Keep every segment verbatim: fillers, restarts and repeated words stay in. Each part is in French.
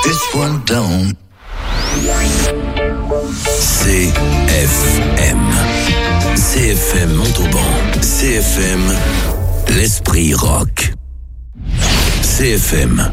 this one down. C F M. C F M Montauban. C F M, l'esprit rock. C F M,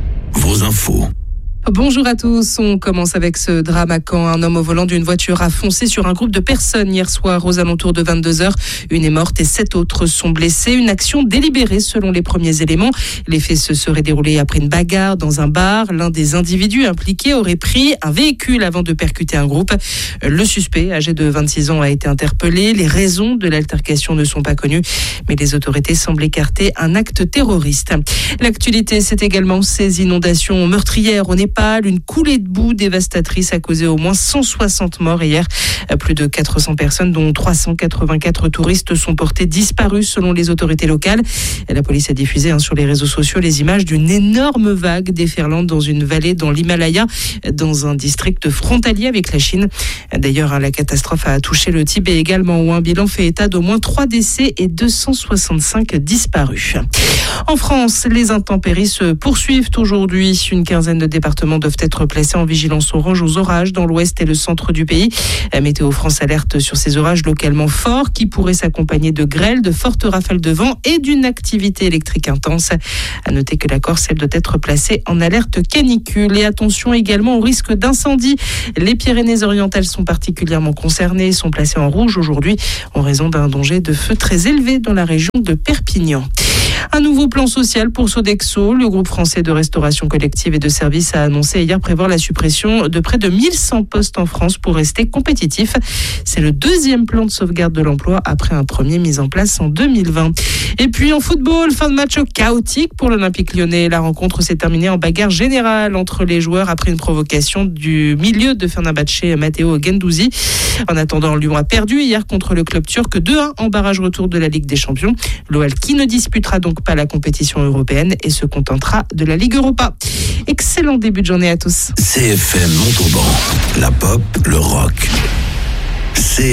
vos infos. Bonjour à tous, on commence avec ce drame à Caen. Un homme au volant d'une voiture a foncé sur un groupe de personnes hier soir aux alentours de vingt-deux heures. Une est morte et sept autres sont blessés. Une action délibérée selon les premiers éléments. Les faits se seraient déroulés après une bagarre dans un bar. L'un des individus impliqués aurait pris un véhicule avant de percuter un groupe. Le suspect, âgé de vingt-six ans, a été interpellé. Les raisons de l'altercation ne sont pas connues, mais les autorités semblent écarter un acte terroriste. L'actualité, c'est également ces inondations meurtrières au Népal. Une coulée de boue dévastatrice a causé au moins cent soixante morts hier. Plus de quatre cents personnes, dont trois cent quatre-vingt-quatre touristes, sont portées disparues selon les autorités locales. La police a diffusé hein, sur les réseaux sociaux les images d'une énorme vague déferlante dans une vallée dans l'Himalaya, dans un district frontalier avec la Chine. D'ailleurs, hein, la catastrophe a touché le Tibet également, où un bilan fait état d'au moins trois décès et deux cent soixante-cinq disparus. En France, les intempéries se poursuivent aujourd'hui. Une quinzaine de départements doivent être placés en vigilance orange aux orages dans l'ouest et le centre du pays. Météo France alerte sur ces orages localement forts qui pourraient s'accompagner de grêles, de fortes rafales de vent et d'une activité électrique intense. À noter que la Corse, elle, doit être placée en alerte canicule. Et attention également au risque d'incendie. Les Pyrénées-Orientales sont particulièrement concernées et sont placées en rouge aujourd'hui en raison d'un danger de feu très élevé dans la région de Perpignan. Un nouveau plan social pour Sodexo. Le groupe français de restauration collective et de services a annoncé hier prévoir la suppression de près de mille cent postes en France pour rester compétitif. C'est le deuxième plan de sauvegarde de l'emploi après un premier mis en place en deux mille vingt. Et puis en football, fin de match chaotique pour l'Olympique lyonnais. La rencontre s'est terminée en bagarre générale entre les joueurs après une provocation du milieu de Fenerbahçe, Matteo Guendouzi. En attendant, Lyon a perdu hier contre le club turc deux à un en barrage retour de la Ligue des Champions. L'O L qui ne disputera donc pas la compétition européenne et se contentera de la Ligue Europa. Excellent début de journée à tous. C F M Montauban, la pop, le rock. C